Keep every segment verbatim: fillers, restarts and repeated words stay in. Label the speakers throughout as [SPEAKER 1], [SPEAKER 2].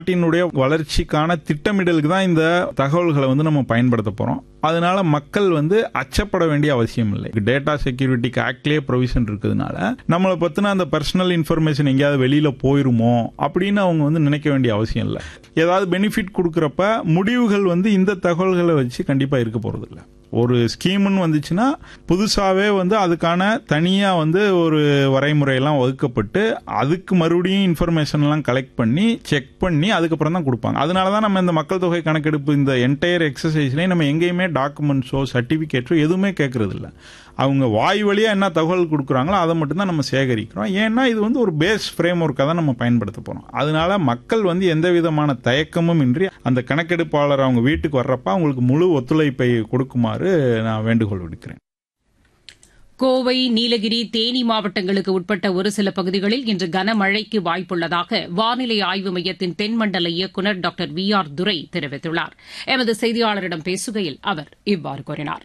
[SPEAKER 1] நாட்டினுடைய வளர்ச்சிக்கான திட்டமிடலுக்கு தான் இந்த தகவல்களை வந்து நம்ம பயன்படுத்த போறோம். அதனால மக்கள் வந்து அச்சப்பட வேண்டிய அவசியம் இல்லை. டேட்டா செக்யூரிட்டிக்கு ஆக்ட்லயே ப்ரொவிஷன் இருக்கிறதுனால நம்மளை பத்தின அந்த பர்சனல் இன்ஃபர்மேஷன் எங்கேயாவது வெளியில போயிருமோ அப்படின்னு அவங்க வந்து நினைக்க வேண்டிய அவசியம் இல்லை. ஏதாவது பெனிஃபிட் கொடுக்கறப்ப முடிவுகள் வந்து இந்த தகவல்களை வச்சு கண்டிப்பா இருக்க போறது இல்லை. ஒரு ஸ்கீம்னு வந்துச்சுன்னா புதுசாவே வந்து அதுக்கான தனியா வந்து ஒரு வரைமுறையெல்லாம் வகுக்கப்பட்டு அதுக்கு மறுபடியும் இன்ஃபர்மேஷன் எல்லாம் கலெக்ட் பண்ணி செக் பண்ணி அதுக்கப்புறம் தான் கொடுப்பாங்க. அதனாலதான் நம்ம இந்த மக்கள் தொகை கணக்கெடுப்பு இந்த என்டையர் எக்ஸசைஸ்லயும் நம்ம எங்கேயுமே டாக்குமெண்ட்ஸோ சர்டிபிகேட்டோ எதுவுமே கேட்கறது இல்லை. அவங்க வாய் வழியா என்ன தகவல் கொடுக்குறாங்களோ அதை மட்டும் தான் நம்ம சேகரிக்கிறோம். ஏன்னா இது வந்து ஒரு பேஸ் ஃப்ரேம் ஒர்க்காக தான் நம்ம பயன்படுத்த போறோம். அதனால மக்கள் வந்து எந்த விதமான தயக்கமும் இன்றி அந்த கணக்கெடுப்பாளர் அவங்க வீட்டுக்கு வர்றப்ப அவங்களுக்கு முழு ஒத்துழைப்பை கொடுக்குமாறு நான் வேண்டுகோள் விடுக்கிறேன்.
[SPEAKER 2] கோவை, நீலகிரி, தேனி மாவட்டங்களுக்கு உட்பட்ட ஒரு சில பகுதிகளில் இன்று கனமழைக்கு வாய்ப்புள்ளதாக வானிலை ஆய்வு மையத்தின் தென்மண்டல இயக்குநர் டாக்டர் வி ஆர் துரை தெரிவித்துள்ளார். எமது செய்தியாளரிடம் பேசுகையில் அவர் இவ்வாறு கூறினார்.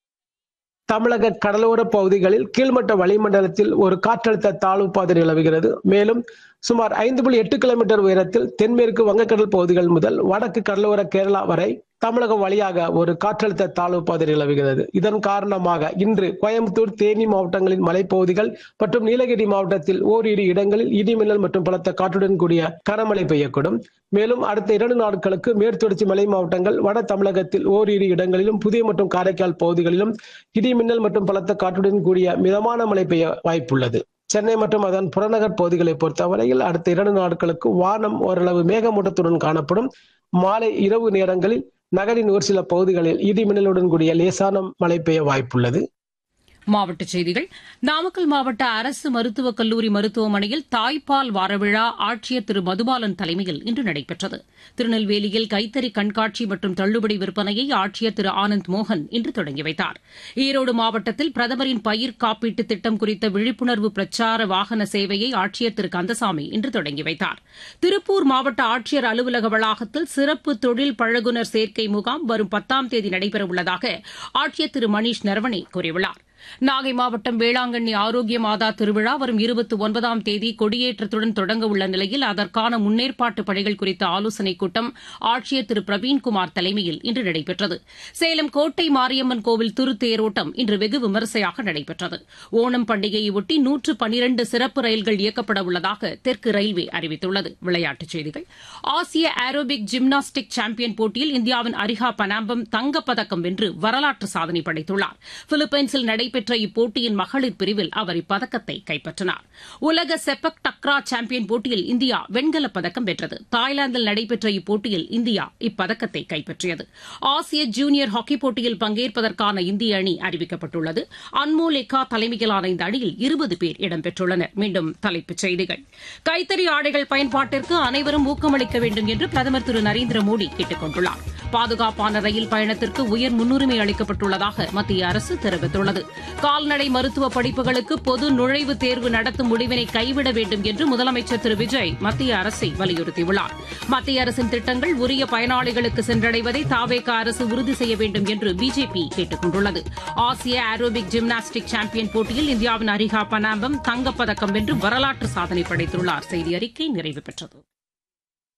[SPEAKER 3] தமிழக கடலோர பகுதிகளில் கீழ்மட்ட வளிமண்டலத்தில் ஒரு காற்றழுத்த தாழ்வு பாதை நிலவுகிறது. மேலும் சுமார் ஐந்து புள்ளி எட்டு கிலோமீட்டர் உயரத்தில் தென்மேற்கு வங்கக்கடல் பகுதிகள் முதல் வடக்கு கடலோர கேரளா வரை தமிழகம் வழியாக ஒரு காற்றழுத்த தாழ்வு பாதை நிலவுகிறது. இதன் காரணமாக இன்று கோயம்புத்தூர், தேனி மாவட்டங்களின் மலைப்பகுதிகள் மற்றும் நீலகிரி மாவட்டத்தில் ஓரிரு இடங்களில் இடிமின்னல் மற்றும் பலத்த காற்றுடன் கூடிய கனமழை பெய்யக்கூடும். மேலும் அடுத்த இரண்டு நாட்களுக்கு மேற்குத்தொடர்ச்சி மலை மாவட்டங்கள், வட தமிழகத்தில் ஓரிரு இடங்களிலும், புதிய மற்றும் காரைக்கால் பகுதிகளிலும் இடிமின்னல் மற்றும் பலத்த காற்றுடன் கூடிய மிதமான மழை பெய்ய வாய்ப்புள்ளது. சென்னை மற்றும் அதன் புறநகர் பகுதிகளை பொறுத்தவரையில் அடுத்த இரண்டு நாட்களுக்கு வானம் ஓரளவு மேகமூட்டத்துடன் காணப்படும். மாலை இரவு நேரங்களில் நகரின் ஒரு சில பகுதிகளில் இடி மின்னலுடன் கூடிய லேசான மழை பெய்ய வாய்ப்புள்ளது.
[SPEAKER 2] மாவட்டச் செய்திகள். நாமக்கல் மாவட்ட அரசு மருத்துவக் கல்லூரி மருத்துவமனையில் தாய்ப்பால் வாரவிழா ஆட்சியர் திரு மதுபாலன் தலைமையில் இன்று நடைபெற்றது. திருநெல்வேலியில் கைத்தறி கண்காட்சி மற்றும் தள்ளுபடி விற்பனையை ஆட்சியர் திரு ஆனந்த் மோகன் இன்று தொடங்கி வைத்தார். ஈரோடு மாவட்டத்தில் பிரதமரின் பயிர் காப்பீட்டு திட்டம் குறித்த விழிப்புணர்வு பிரச்சார வாகன சேவையை ஆட்சியர் திரு கந்தசாமி இன்று தொடங்கி வைத்தார். திருப்பூர் மாவட்ட ஆட்சியர் அலுவலக வளாகத்தில் சிறப்பு தொழில் பழகுனர் சேர்க்கை முகாம் வரும் பத்தாம் தேதி நடைபெறவுள்ளதாக ஆட்சியர் திரு மணீஷ் நரவணே கூறியுள்ளார். நாகை மாவட்டம் வேளாங்கண்ணி ஆரோக்கிய மாதா திருவிழா வரும் இருபத்தி ஒன்பதாம் தேதி கொடியேற்றத்துடன் தொடங்க உள்ள நிலையில் அதற்கான முன்னேற்பாட்டு பணிகள் குறித்த ஆலோசனைக் கூட்டம் ஆட்சியர் திரு பிரவீன்குமார் தலைமையில் இன்று நடைபெற்றது. சேலம் கோட்டை மாரியம்மன் கோவில் திருத்தேரோட்டம் இன்று வெகு விமரிசையாக நடைபெற்றது. ஓணம் பண்டிகையையொட்டி நூற்று பனிரண்டு சிறப்பு ரயில்கள் இயக்கப்பட உள்ளதாக தெற்கு ரயில்வே அறிவித்துள்ளது. விளையாட்டுச் செய்திகள். ஆசிய ஏரோபிக் ஜிம்னாஸ்டிக் சாம்பியன் போட்டியில் இந்தியாவின் அரிஹா பனாம்பம் தங்கப்பதக்கம் வென்று வரலாற்று சாதனை படைத்துள்ளார். பிலிப்பைன்ஸில் நடைபெற்ற பெற்ற இப்போட்டியின் மகளிர் பிரிவில் அவர் இப்பதக்கத்தை கைப்பற்றினார். உலக செப்பக் டக்ரா சாம்பியன் போட்டியில் இந்தியா வெண்கலப் பதக்கம் வென்றது. தாய்லாந்தில் நடைபெற்ற இப்போட்டியில் இந்தியா இப்பதக்கத்தை கைப்பற்றியது. ஆசிய ஜூனியர் ஹாக்கி போட்டியில் பங்கேற்பதற்கான இந்திய அணி அறிவிக்கப்பட்டுள்ளது. அன்மோல் எக்கா தலைமையிலான இந்த அணியில் இருபது பேர் இடம்பெற்றுள்ளனர். மீண்டும் தலைப்புச் செய்திகள். கைத்தறி ஆடைகள் பயன்பாட்டிற்கு அனைவரும் ஊக்கமளிக்க வேண்டும் என்று பிரதமர் திரு நரேந்திர மோடி கேட்டுக் கொண்டுள்ளார். பாதுகாப்பான ரயில் பயணத்திற்கு உயர் முன்னுரிமை அளிக்கப்பட்டுள்ளதாக மத்திய அரசு தெரிவித்துள்ளது. கால்நடை மருத்துவ படிப்புகளுக்கு பொது நுழைவுத் தேர்வு நடத்தும் முடிவினை கைவிட வேண்டும் என்று முதலமைச்சர் திரு விஜய் மத்திய அரசை வலியுறுத்தியுள்ளார். மத்திய அரசின் திட்டங்கள் உரிய பயனாளிகளுக்கு சென்றடைவதை தாவேக அரசு உறுதி செய்ய வேண்டும் என்று பிஜேபி கேட்டுக் கொண்டுள்ளது. ஆசிய ஏரோபிக் ஜிம்னாஸ்டிக் சாம்பியன் போட்டியில் இந்தியாவின் அரிஹா பனாம்பம் தங்கப்பதக்கம் வென்று வரலாற்று சாதனை படைத்துள்ளார். செய்தி அறிக்கை நிறைவு பெற்றது.